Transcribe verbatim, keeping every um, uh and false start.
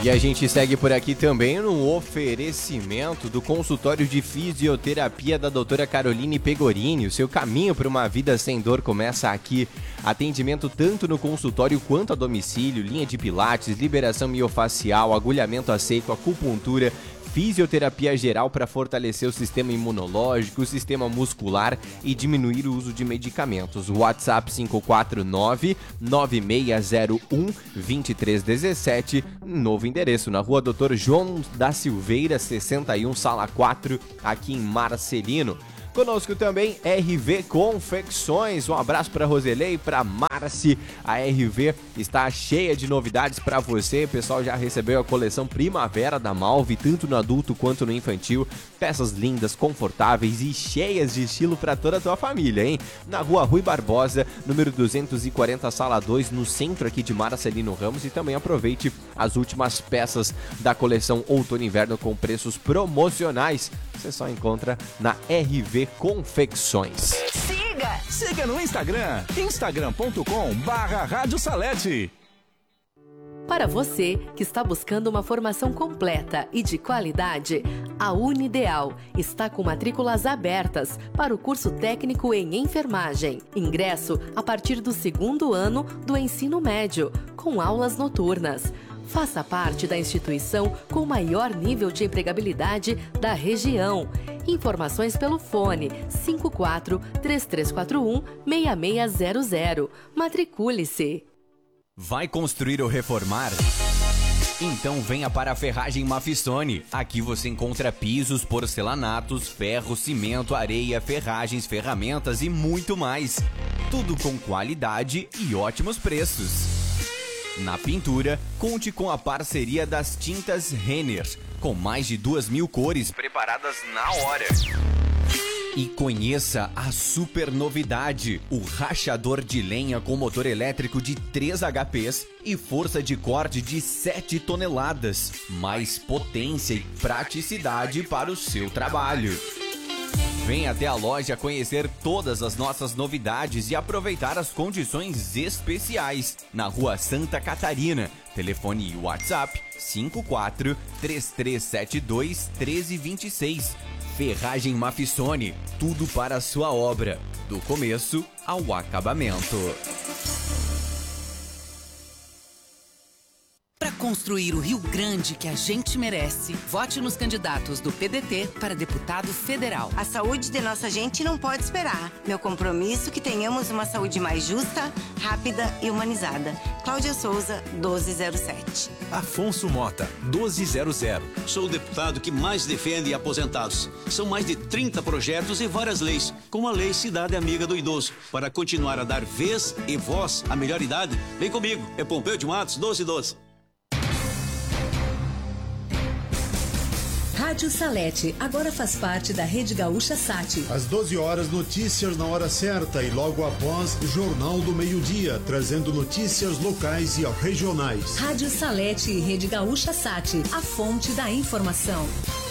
E a gente segue por aqui também no oferecimento do consultório de fisioterapia da doutora Caroline Pegorini. O seu caminho para uma vida sem dor começa aqui. Atendimento tanto no consultório quanto a domicílio, linha de pilates, liberação miofacial, agulhamento a seco, acupuntura, fisioterapia geral para fortalecer o sistema imunológico, o sistema muscular e diminuir o uso de medicamentos. WhatsApp cinco quatro nove, nove seis zero um, dois três um sete, novo endereço na rua doutor João da Silveira, sessenta e um, sala quatro, aqui em Marcelino. Conosco também R V Confecções, um abraço para Roselei e para Marci. A R V está cheia de novidades para você, o pessoal já recebeu a coleção Primavera da Malve, tanto no adulto quanto no infantil, peças lindas, confortáveis e cheias de estilo para toda a tua família, hein? Na rua Rui Barbosa, número duzentos e quarenta, sala dois, no centro aqui de Marcelino Ramos, e também aproveite as últimas peças da coleção Outono e Inverno com preços promocionais. Você só encontra na R V Confecções. Siga! Siga no Instagram, instagram ponto com barra Rádio Salete. Para você que está buscando uma formação completa e de qualidade, a Unideal está com matrículas abertas para o curso técnico em enfermagem. Ingresso a partir do segundo ano do ensino médio, com aulas noturnas. Faça parte da instituição com o maior nível de empregabilidade da região. Informações pelo fone cinco quatro, três três quatro um, seis seis zero zero. Matricule-se. Vai construir ou reformar? Então venha para a Ferragem Mafissone. Aqui você encontra pisos, porcelanatos, ferro, cimento, areia, ferragens, ferramentas e muito mais. Tudo com qualidade e ótimos preços. Na pintura, conte com a parceria das tintas Renner, com mais de duas mil cores preparadas na hora. E conheça a super novidade, o rachador de lenha com motor elétrico de três H Pês e força de corte de sete toneladas, mais potência e praticidade para o seu trabalho. Venha até a loja conhecer todas as nossas novidades e aproveitar as condições especiais. Na rua Santa Catarina, telefone e WhatsApp cinco quatro, três três sete dois, um três dois seis. Ferragem Mafissone, tudo para a sua obra, do começo ao acabamento. Para construir o Rio Grande que a gente merece, vote nos candidatos do P D T para deputado federal. A saúde de nossa gente não pode esperar. Meu compromisso é que tenhamos uma saúde mais justa, rápida e humanizada. Cláudia Souza, doze zero sete. Afonso Mota, doze zero zero. Sou o deputado que mais defende aposentados. São mais de trinta projetos e várias leis, como a Lei Cidade Amiga do Idoso. Para continuar a dar vez e voz à melhor idade, vem comigo. É Pompeu de Matos, doze doze. Rádio Salete agora faz parte da Rede Gaúcha Sat. Às doze horas, notícias na hora certa e logo após, Jornal do Meio-Dia, trazendo notícias locais e regionais. Rádio Salete e Rede Gaúcha Sat, a fonte da informação.